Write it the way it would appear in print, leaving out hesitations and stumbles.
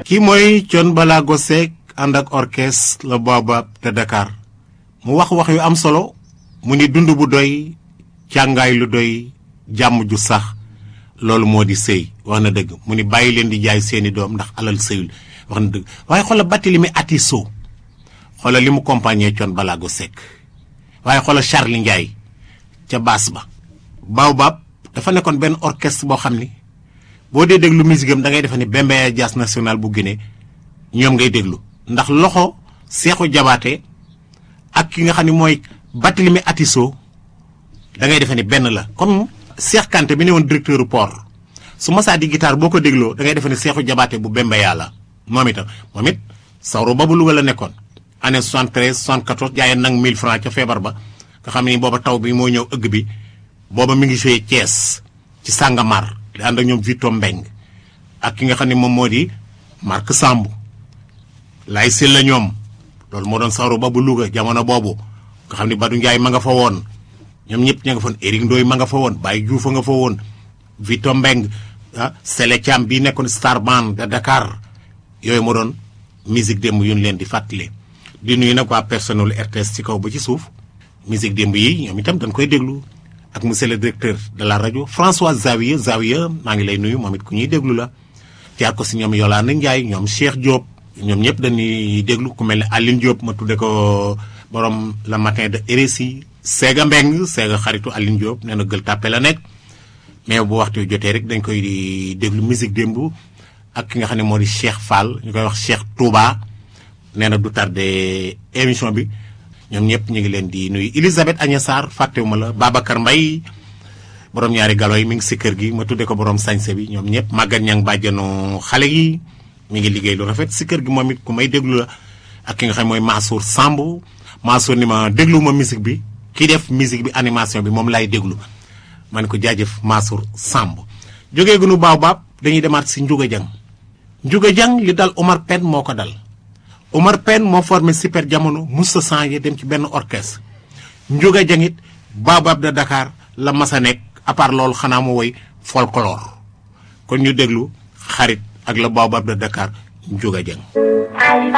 kii mooy Thione Ballago Seck ànd ak orchestre le Baobab de Dakar mu wax yu am solo mu ni dund bu doy càngaay lu doy jàmm ju sax loolu moo di sëy wax na dëgg mu ni bàyyi leen di jaay seeni doom ndax alal sëyul wax na dëgg waaye xoolal Barthélémy Atisso xoolal li mu compagnie Thione Ballago Seck waaye xoolal Charly Ndiaye ca baas ba Baobab dafa nekkoon benn orchestre boo xam ni boo dee déglu musique am da ngay defe ni Bembeya Jazz National bu Guinée ñoom ngay déglu ndax loxo Seexu Jabaate ak ki nga xam ne mooy Barthélémy Atisso da ngay defe ni benn la comme Cheikh Kanté bi ne woon directeur port su masaa di guitare boo ko dégloo da ngay defe ni Seexu Jabaate bu Bembeya la moom it sawru ba bu Louga la nekkoon année 73 74 jaayeen nag 1000 francs ca feebar ba nga xam ne booba taw bi moo ñëw ëgg bi booba mi ngi joué Thiès ci Sàngamar di ànd ak ñoom Vito Mbeng ak ki nga xam ne moom moo di Marc Samb lay sil la ñoom loolu moo doon sawru ba bu Louga jamono boobu nga xam ne Badou Ndiaye ma nga fa woon ñoom ñëpp ña nga fa woon Éric Ndoye ma nga fa woon Baye Diouf a nga fa woon Vito Mbeng Sele Thiam bii nekkoon Star Band de Dakar yooyu moo doon musique démb yu ñu leen di fàttali di nuyu nag waa personnel RTS ci kaw ba ci suuf musique démb yi ñoom itam dañ koy déglu ak monsieur le directeur de la rajo François Zawiya maa ngi lay nuyu moom it ku ñuy déglu la jaar ko si ñoom Yolande Ndiaye ñoom Cheikh Diop ñoom ñëpp dañuy déglu ku mel ne Aline Diop ma tudde ko borom le matin de RSI Séga Mbeng Séga xaritu Aline Diop nee na Gueule Tapée la nekk mais bu waxtu jotee rek dañ koy di déglu musique démb ak ki nga xam ne moo di Cheikh Fall ñu koy wax Cheikh Touba nee na du tardé émission bi ñoom ñëpp ñu ngi leen di nuyu Elisabeth Agnès Sarr fàttewuma la Babacar Mbaye borom ñaari galo yi mi ngi si kër gi ma tudde ko borom sañse bi ñoom ñëpp Maguette Niang bàjjanu xale yi mi ngi liggéey lu rafet si kër gi moom it ku may déglu la ak ki nga xam mooy Mansour Samb Mansour ni ma déglu ma musique bi kii def musique bi animation bi moom laay déglu ma ne ko jaajëf Mansour Samb jógee gunu Baobab dañuy demaat si Ndiouga Dieng li dal Omar Pène moo ko dal Omar Pène moo formé Super Jamono musta changé dem ci benn orchestre Ndiouga Dieng it Baobab de Dakar la masa nekk à part loolu xanaa mu woy folklore kon ñu déglu xarit ak la Baobab de Dakar Ndiouga Dieng